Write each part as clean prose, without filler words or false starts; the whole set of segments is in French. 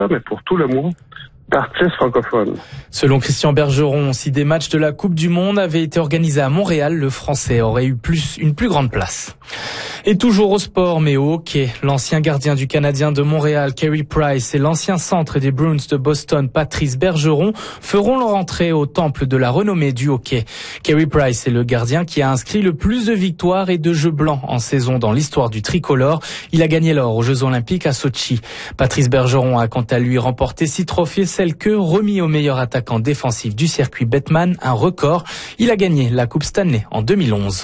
mais pour tout le monde, d'artistes francophones. Selon Christian Bergeron, si des matchs de la Coupe du Monde avaient été organisés à Montréal, le Français aurait eu une plus grande place. Et toujours au sport, mais au hockey, l'ancien gardien du Canadien de Montréal, Carey Price, et l'ancien centre des Bruins de Boston, Patrice Bergeron, feront leur entrée au temple de la renommée du hockey. Carey Price est le gardien qui a inscrit le plus de victoires et de jeux blancs en saison dans l'histoire du tricolore. Il a gagné l'or aux Jeux Olympiques à Sochi. Patrice Bergeron a quant à lui remporté 6 trophées Selke, remis au meilleur attaquant défensif du circuit Bettman, un record. Il a gagné la Coupe Stanley en 2011.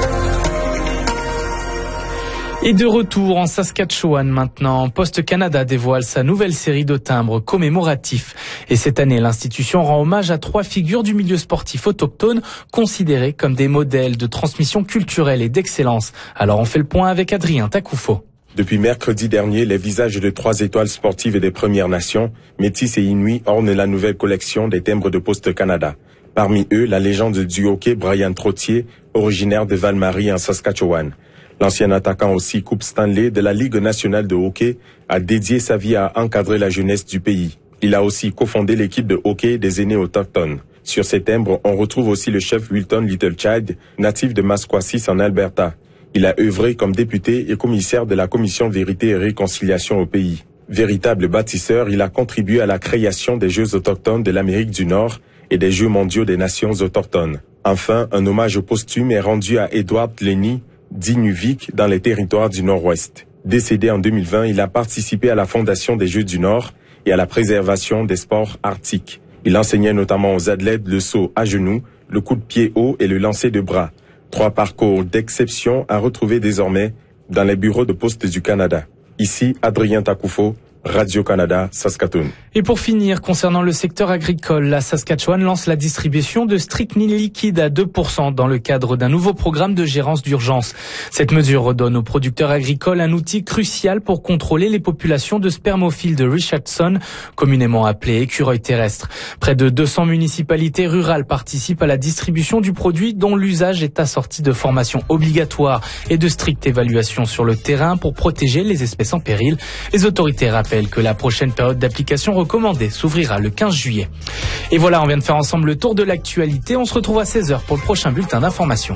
Et de retour en Saskatchewan maintenant, Poste Canada dévoile sa nouvelle série de timbres commémoratifs. Et cette année, l'institution rend hommage à 3 figures du milieu sportif autochtone considérées comme des modèles de transmission culturelle et d'excellence. Alors on fait le point avec Adrien Takoufo. Depuis mercredi dernier, les visages de 3 étoiles sportives et des Premières Nations, Métis et Inuits, ornent la nouvelle collection des timbres de Poste Canada. Parmi eux, la légende du hockey Brian Trottier, originaire de Val-Marie en Saskatchewan. L'ancien attaquant aussi Coupe Stanley de la Ligue nationale de hockey a dédié sa vie à encadrer la jeunesse du pays. Il a aussi cofondé l'équipe de hockey des aînés autochtones. Sur ces timbres, on retrouve aussi le chef Wilton Littlechild, natif de Masquasis en Alberta. Il a œuvré comme député et commissaire de la Commission Vérité et Réconciliation au pays. Véritable bâtisseur, il a contribué à la création des Jeux autochtones de l'Amérique du Nord et des Jeux mondiaux des nations autochtones. Enfin, un hommage posthume est rendu à Edward Lenny, dit Nuvik, dans les territoires du Nord-Ouest. Décédé en 2020, il a participé à la fondation des Jeux du Nord et à la préservation des sports arctiques. Il enseignait notamment aux athlètes le saut à genoux, le coup de pied haut et le lancer de bras. 3 parcours d'exception à retrouver désormais dans les bureaux de poste du Canada. Ici, Adrien Takoufo, Radio-Canada, Saskatoon. Et pour finir, concernant le secteur agricole, la Saskatchewan lance la distribution de strychnine liquide à 2% dans le cadre d'un nouveau programme de gérance d'urgence. Cette mesure redonne aux producteurs agricoles un outil crucial pour contrôler les populations de spermophiles de Richardson, communément appelées écureuils terrestres. Près de 200 municipalités rurales participent à la distribution du produit dont l'usage est assorti de formations obligatoires et de strictes évaluations sur le terrain pour protéger les espèces en péril. Les autorités rappellent que la prochaine période d'application recommandée s'ouvrira le 15 juillet. Et voilà, on vient de faire ensemble le tour de l'actualité. On se retrouve à 16h pour le prochain bulletin d'information.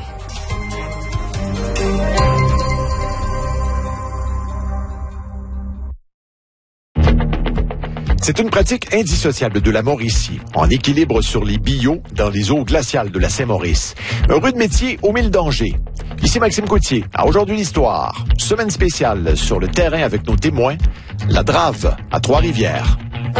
C'est une pratique indissociable de la Mauricie, en équilibre sur les billots dans les eaux glaciales de la Saint-Maurice. Un rude métier aux 1000 dangers. Ici Maxime Coutier, à Aujourd'hui l'Histoire. Semaine spéciale sur le terrain avec nos témoins, la Drave à Trois-Rivières.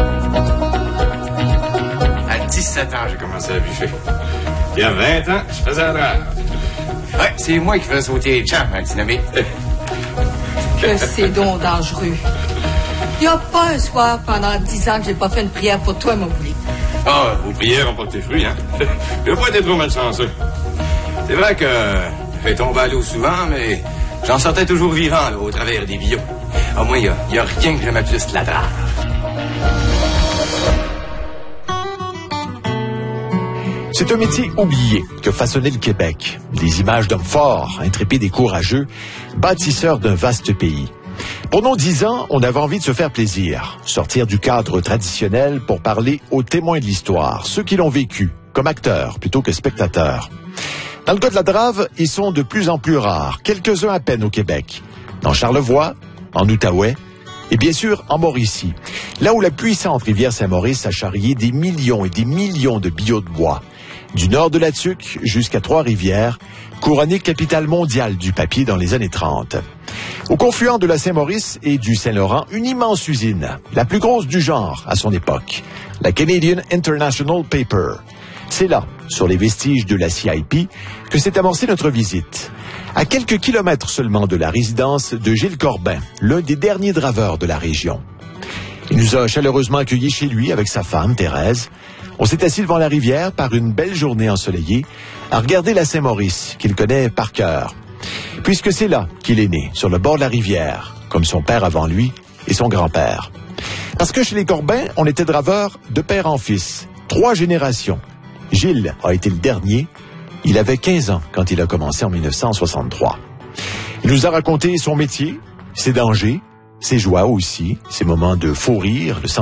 À 17 ans, j'ai commencé à bûcher. Il y a 20 ans, je faisais la Drave. Ouais, c'est moi qui faisais sauter les champs, ma dynamite. Que c'est donc dangereux. Il n'y a pas un soir pendant 10 ans que j'ai pas fait une prière pour toi, mon poulet. Ah, vos prières ont porté fruit, hein? Je veux pas être trop malchanceux. C'est vrai que je fais tomber à l'eau souvent, mais j'en sortais toujours vivant, là, au travers des billots. Au moins, il y a rien que j'aimais plus que la Drave. C'est un métier oublié que façonnait le Québec. Des images d'hommes forts, intrépides et courageux, bâtisseurs d'un vaste pays. Pour nos 10 ans, on avait envie de se faire plaisir, sortir du cadre traditionnel pour parler aux témoins de l'histoire, ceux qui l'ont vécu, comme acteurs plutôt que spectateurs. Dans le cas de la Drave, ils sont de plus en plus rares, quelques-uns à peine au Québec. Dans Charlevoix, en Outaouais, et bien sûr en Mauricie, là où la puissante rivière Saint-Maurice a charrié des millions et des millions de billots de bois. Du nord de la Tuque jusqu'à Trois-Rivières, couronnée capitale mondiale du papier dans les années 30. Au confluent de la Saint-Maurice et du Saint-Laurent, une immense usine, la plus grosse du genre à son époque, la Canadian International Paper. C'est là, sur les vestiges de la CIP, que s'est amorcée notre visite. À quelques kilomètres seulement de la résidence de Gilles Corbin, l'un des derniers draveurs de la région. Il nous a chaleureusement accueillis chez lui avec sa femme, Thérèse. On s'est assis devant la rivière par une belle journée ensoleillée à regarder la Saint-Maurice, qu'il connaît par cœur. Puisque c'est là qu'il est né, sur le bord de la rivière, comme son père avant lui et son grand-père. Parce que chez les Corbin, on était draveurs de père en fils, 3 générations. Gilles a été le dernier. Il avait 15 ans quand il a commencé en 1963. Il nous a raconté son métier, ses dangers, ses joies aussi, ses moments de fou rire, de